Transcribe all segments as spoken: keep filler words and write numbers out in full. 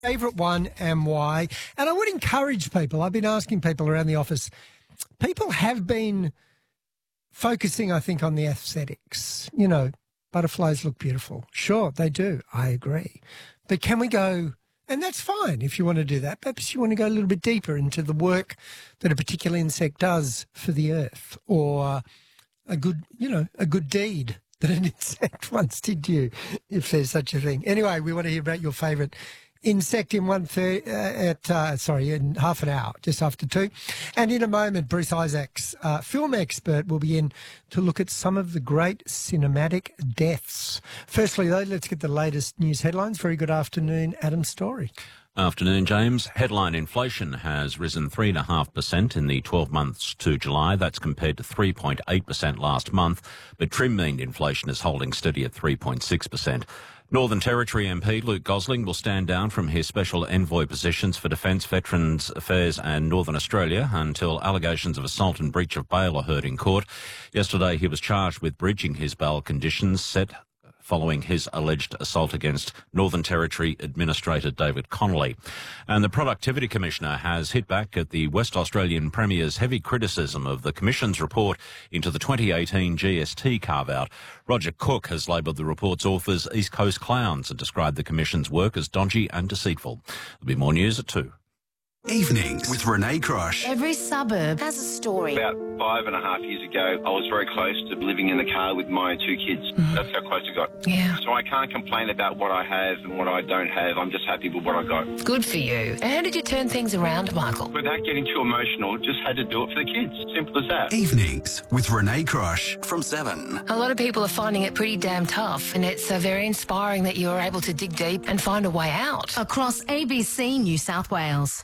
Favourite one and why? And I would encourage people, I've been asking people around the office, people have been focusing, I think, on the aesthetics. You know, butterflies look beautiful. Sure, they do. I agree. But can we go, and that's fine if you want to do that, perhaps you want to go a little bit deeper into the work that a particular insect does for the earth, or a good, you know, a good deed that an insect once did you, if there's such a thing. Anyway, we want to hear about your favourite insect in one third uh, at uh, sorry in half an hour, just after two, and in a moment, Bruce Isaacs, uh, film expert, will be in to look at some of the great cinematic deaths. Firstly, though, let's get the latest news headlines. Very good afternoon, Adam Story. Afternoon, James. Headline inflation has risen three point five percent in the twelve months to July. That's compared to three point eight percent last month, but trim mean inflation is holding steady at three point six percent. Northern Territory M P Luke Gosling will stand down from his special envoy positions for Defence, Veterans Affairs and Northern Australia until allegations of assault and breach of bail are heard in court. Yesterday he was charged with breaching his bail conditions set following his alleged assault against Northern Territory Administrator David Connolly. And the Productivity Commissioner has hit back at the West Australian Premier's heavy criticism of the Commission's report into the twenty eighteen G S T carve-out. Roger Cook has labelled the report's authors East Coast clowns and described the Commission's work as dodgy and deceitful. There'll be more news at two. Evenings with Renee Crush. Every suburb has a story. About five and a half years ago, I was very close to living in the car with my two kids. Mm. That's how close it got. Yeah. So I can't complain about what I have and what I don't have. I'm just happy with what I got. Good for you. And how did you turn things around, Michael? Without getting too emotional, just had to do it for the kids. Simple as that. Evenings with Renee Crush from seven. A lot of people are finding it pretty damn tough, and it's uh, very inspiring that you're able to dig deep and find a way out. Across A B C New South Wales.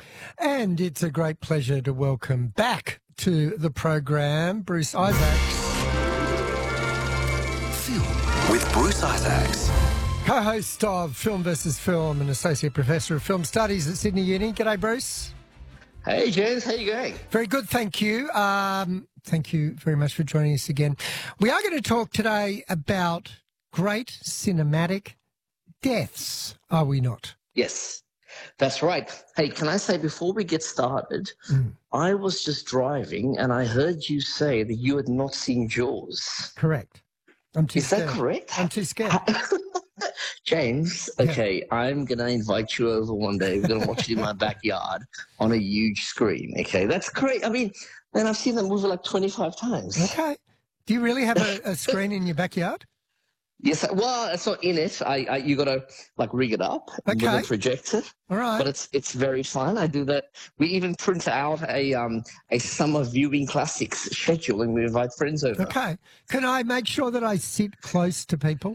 And it's a great pleasure to welcome back to the program Bruce Isaacs. Film with Bruce Isaacs. Co-host of Film versus Film and Associate Professor of Film Studies at Sydney Uni. G'day, Bruce. Hey, James. How you going? Very good, thank you. Um, thank you very much for joining us again. We are going to talk today about great cinematic deaths, are we not? Yes. That's right. Hey, can I say before we get started, mm. I was just driving and I heard you say that you had not seen Jaws. Correct. I'm too Is scared. that correct? I'm too scared. James, okay, yeah. I'm going to invite you over one day. We're going to watch it in my backyard on a huge screen, okay? That's great. I mean, man, I've seen that movie like twenty-five times. Okay. Do you really have a, a screen in your backyard? Yes, well, it's not in it. I, I you got to like rig it up okay. with a projector. All right, but it's it's very fun. I do that. We even print out a um a summer viewing classics schedule, and we invite friends over. Okay, can I make sure that I sit close to people?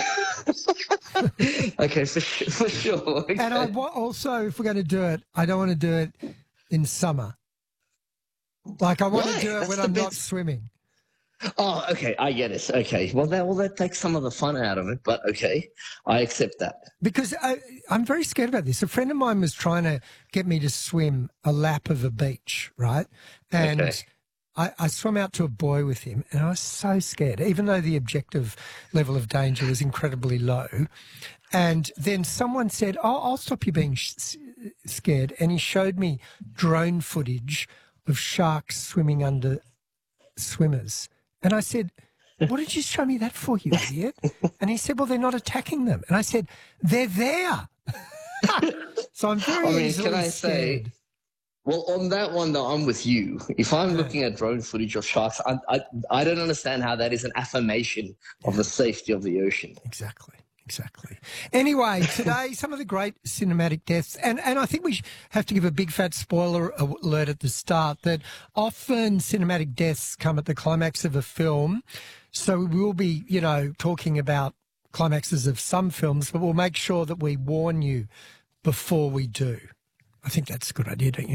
Okay, for for sure. Okay. And I wa- also, if we're going to do it, I don't want to do it in summer. Like I want Why? to do it That's when the I'm best. not swimming. Oh, okay, I get it. Okay, well, that well that takes some of the fun out of it, but okay, I accept that. Because I, I'm very scared about this. A friend of mine was trying to get me to swim a lap of a beach, right? And okay. I, I swam out to a buoy with him, and I was so scared, even though the objective level of danger was incredibly low. And then someone said, "Oh, I'll stop you being sh- scared," and he showed me drone footage of sharks swimming under swimmers. And I said, "What did you show me that for, you idiot?" And he said, "Well, they're not attacking them." And I said, "They're there." So I'm very I mean, easily can I scared. say, well, on that one, though, I'm with you. If I'm looking at drone footage of sharks, I, I, I don't understand how that is an affirmation of the safety of the ocean. Exactly. Exactly. Anyway, today, some of the great cinematic deaths, and, and I think we have to give a big fat spoiler alert at the start that often cinematic deaths come at the climax of a film. So we will be, you know, talking about climaxes of some films, but we'll make sure that we warn you before we do. I think that's a good idea, don't you?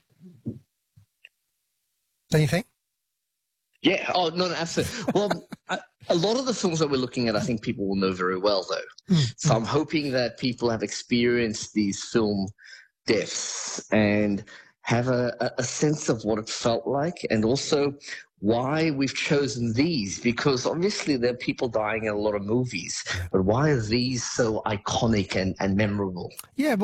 Don't you think? Yeah. Oh, no, no absolutely. Well, a, a lot of the films that we're looking at, I think people will know very well, though. Mm. So I'm hoping that people have experienced these film deaths and have a, a sense of what it felt like, and also why we've chosen these, because obviously there are people dying in a lot of movies, but why are these so iconic and, and memorable? Yeah. Well